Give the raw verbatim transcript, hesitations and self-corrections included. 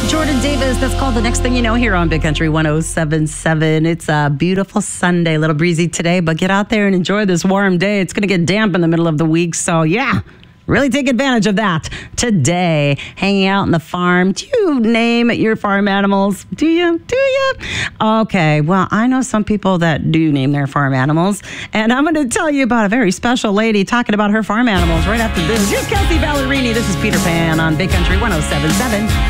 Jordan Davis. That's called The Next Thing You Know here on Big Country one oh seven point seven. It's a beautiful Sunday, a little breezy today, but get out there and enjoy this warm day. It's going to get damp in the middle of the week, so yeah, really take advantage of that today. Hanging out on the farm. Do you name your farm animals? Do you? Do you? Okay, well, I know some people that do name their farm animals, and I'm going to tell you about a very special lady talking about her farm animals right after this. Here's Kelsey Ballerini. This is Peter Pan on Big Country one oh seven point seven.